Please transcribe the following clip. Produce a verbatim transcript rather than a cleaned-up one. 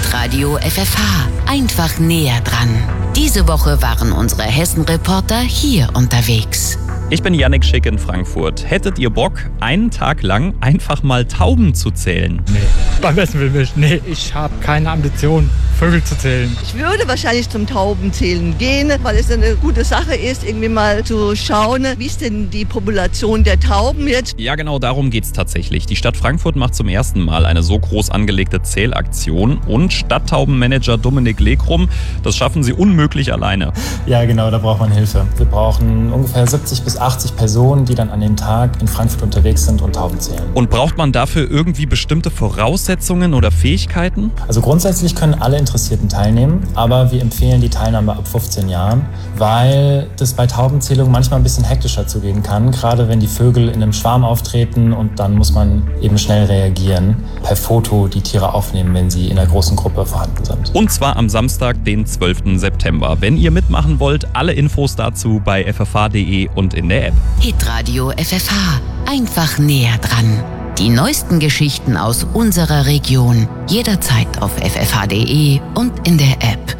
Hitradio F F H. Einfach näher dran. Diese Woche waren unsere Hessen-Reporter hier unterwegs. Ich bin Yannick Schick in Frankfurt. Hättet ihr Bock, einen Tag lang einfach mal Tauben zu zählen? Nee, beim besten Willen nicht. Nee, ich habe keine Ambition, Vögel zu zählen. Ich würde wahrscheinlich zum Taubenzählen gehen, weil es eine gute Sache ist, irgendwie mal zu schauen, wie ist denn die Population der Tauben jetzt. Ja, genau darum geht's tatsächlich. Die Stadt Frankfurt macht zum ersten Mal eine so groß angelegte Zählaktion und Stadttaubenmanager Dominik Legrum, das schaffen sie unmöglich alleine. Ja, genau, da braucht man Hilfe. Wir brauchen ungefähr siebzig bis achtzig Personen, die dann an dem Tag in Frankfurt unterwegs sind und Tauben zählen. Und braucht man dafür irgendwie bestimmte Voraussetzungen oder Fähigkeiten? Also grundsätzlich können alle Interessierten teilnehmen, aber wir empfehlen die Teilnahme ab fünfzehn Jahren, weil das bei Taubenzählungen manchmal ein bisschen hektischer zugehen kann, gerade wenn die Vögel in einem Schwarm auftreten und dann muss man eben schnell reagieren, per Foto die Tiere aufnehmen, wenn sie in einer großen Gruppe vorhanden sind. Und zwar am Samstag, den zwölften September. Wenn ihr mitmachen wollt, alle Infos dazu bei f f h punkt d e und in der App. Hitradio F F H. Einfach näher dran. Die neuesten Geschichten aus unserer Region. Jederzeit auf f f h punkt d e und in der App.